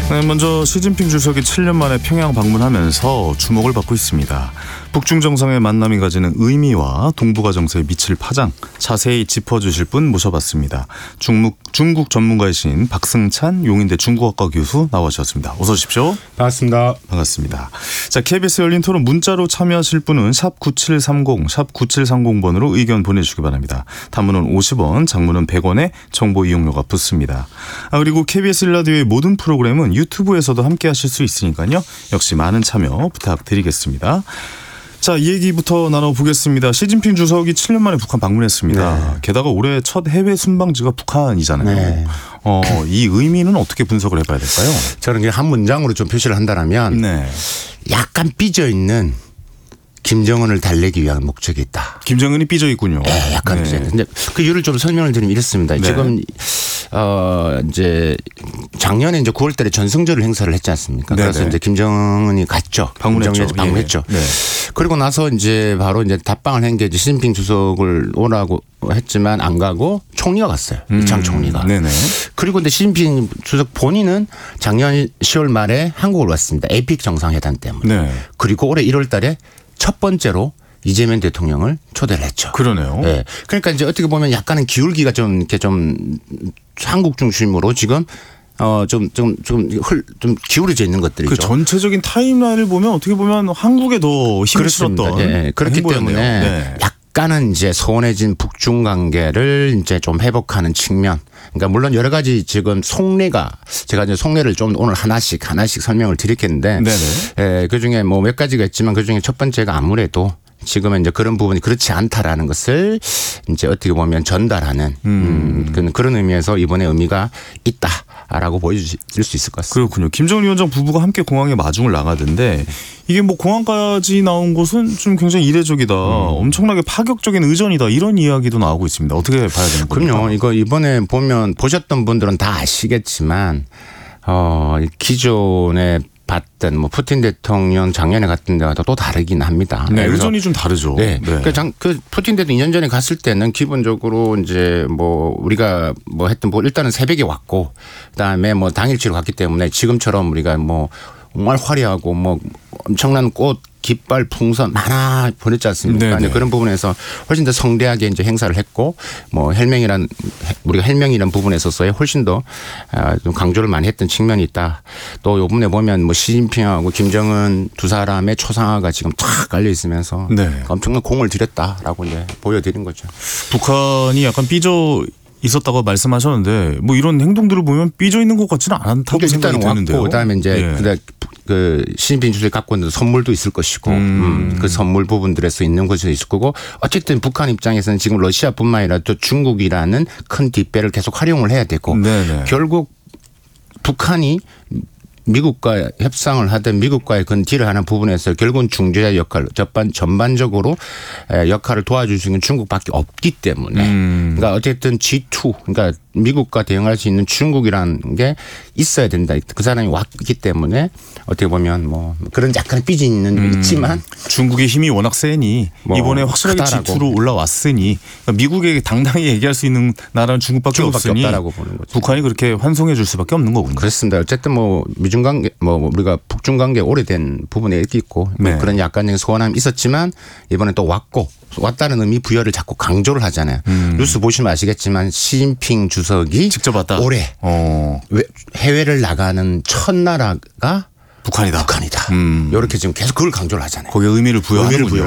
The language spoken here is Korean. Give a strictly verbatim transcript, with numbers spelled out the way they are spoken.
네, 먼저 시진핑 주석이 칠 년 만에 평양 방문하면서 주목을 받고 있습니다. 북중 정상의 만남이 가지는 의미와 동북아 정세에 미칠 파장 자세히 짚어주실 분 모셔봤습니다. 중국, 중국 전문가이신 박승찬 용인대 중국학과 교수 나와주셨습니다. 어서 오십시오. 반갑습니다. 반갑습니다. 자, 케이비에스 열린 토론 문자로 참여하실 분은 샵 구칠삼공, 샵 구칠삼공 번으로 의견 보내주시기 바랍니다. 단문은 오십 원, 장문은 백 원에 정보 이용료가 붙습니다. 아, 그리고 케이비에스 일 라디오의 모든 프로그램은 유튜브에서도 함께 하실 수 있으니까요. 역시 많은 참여 부탁드리겠습니다. 자, 이 얘기부터 나눠보겠습니다. 시진핑 주석이 칠 년 만에 북한 방문했습니다. 네. 게다가 올해 첫 해외 순방지가 북한이잖아요. 네. 어, 이 의미는 어떻게 분석을 해봐야 될까요? 저는 한 문장으로 좀 표시를 한다면 네. 약간 삐져있는 김정은을 달래기 위한 목적이 있다. 김정은이 삐져 있군요. 네, 약간 네. 삐져 있는데 그 이유를 좀 설명을 드리면 이렇습니다. 네. 지금 어 이제 작년에 이제 구월 달에 전승절을 행사를 했지 않습니까? 네네. 그래서 이제 김정은이 갔죠. 방문했죠. 방문했죠. 예. 네. 그리고 나서 이제 바로 이제 답방을 한 게 시진핑 주석을 오라고 했지만 안 가고 총리가 갔어요. 음. 이창 총리가. 네네. 그리고 근데 시진핑 주석 본인은 작년 시월 말에 한국을 왔습니다. 에이펙 정상회담 때문에. 네. 그리고 올해 일월 달에 첫 번째로 이재명 대통령을 초대를 했죠. 그러네요. 네. 그러니까 이제 어떻게 보면 약간은 기울기가 좀 이렇게 좀 한국 중심으로 지금 어 좀 좀 좀 흘 좀 기울어져 있는 것들이죠. 그 전체적인 타임라인을 보면 어떻게 보면 한국에 더 힘을 실었던. 네. 그렇기 행보였네요. 때문에 네. 약간은 이제 소원해진 북중 관계를 이제 좀 회복하는 측면. 그러니까 물론 여러 가지 지금 속내가 제가 이제 속내를 좀 오늘 하나씩 하나씩 설명을 드리겠는데 예, 그 중에 뭐 몇 가지가 있지만 그 중에 첫 번째가 아무래도 지금은 이제 그런 부분이 그렇지 않다라는 것을 이제 어떻게 보면 전달하는 음. 음, 그런 의미에서 이번에 의미가 있다라고 보여줄 수 있을 것 같습니다. 그렇군요. 김정은 위원장 부부가 함께 공항에 마중을 나가던데 이게 뭐 공항까지 나온 것은 좀 굉장히 이례적이다. 음. 엄청나게 파격적인 의전이다. 이런 이야기도 나오고 있습니다. 어떻게 봐야 되는 겁니까? 그럼요. 이거 이번에 보면 보셨던 분들은 다 아시겠지만 어, 기존에 봤던 뭐 푸틴 대통령 작년에 갔던 데가 또 다르긴 합니다. 네, 의전이 좀 다르죠. 네, 네. 그, 장, 그 푸틴 대통령 이 년 전에 갔을 때는 기본적으로 이제 뭐 우리가 뭐 했던 뭐 일단은 새벽에 왔고 그다음에 뭐 당일치로 갔기 때문에 지금처럼 우리가 뭐 정말 화려하고 뭐 엄청난 꽃 깃발 풍선 많아 보냈지 않습니까? 근데 그런 부분에서 훨씬 더 성대하게 이제 행사를 했고 뭐 헬명이란 우리가 헬명이란 부분에 있어서의 훨씬 더 좀 강조를 많이 했던 측면이 있다. 또 요번에 보면 뭐 시진핑하고 김정은 두 사람의 초상화가 지금 쫙 깔려 있으면서 네. 엄청난 공을 들였다라고 이제 보여드린 거죠. 북한이 약간 삐져 있었다고 말씀하셨는데 뭐 이런 행동들을 보면 삐져 있는 것 같지는 않다고 그러니까 생각이 드는데요. 그다음에 이제 예. 그 시진핑 주석이 갖고 있는 선물도 있을 것이고 음. 음, 그 선물 부분들에서 있는 것이 있을 거고 어쨌든 북한 입장에서는 지금 러시아뿐만 아니라 또 중국이라는 큰 뒷배를 계속 활용을 해야 되고 네네. 결국 북한이 미국과 협상을 하든 미국과의 그 딜을 하는 부분에서 결국은 중재자 역할, 전반, 전반적으로 역할을 도와줄 수 있는 중국밖에 없기 때문에 음. 그러니까 어쨌든 지 투 그러니까 미국과 대응할 수 있는 중국이라는 게 있어야 된다. 그 사람이 왔기 때문에 어떻게 보면 뭐 그런 약간 삐지는 음. 있지만 중국의 힘이 워낙 세니 뭐 이번에 확실하게 지 투로 올라왔으니 그러니까 미국에게 당당히 얘기할 수 있는 나라는 중국밖에, 중국밖에 없으니 없다라고 보는 거죠. 북한이 그렇게 환송해 줄 수밖에 없는 거군요. 그렇습니다. 어쨌든 뭐 미중 관계 뭐 우리가 북중 관계 오래된 부분에 있고 네. 그런 약간의 소원함이 있었지만 이번에 또 왔고 왔다는 의미 부여를 자꾸 강조를 하잖아요. 음. 뉴스 보시면 아시겠지만 시진핑 주석이 직접 왔다. 올해 어. 해외를 나가는 첫 나라가 북한이다. 북한이다. 음. 이렇게 지금 계속 그걸 강조를 하잖아요. 거기에 의미를 부여하는군요.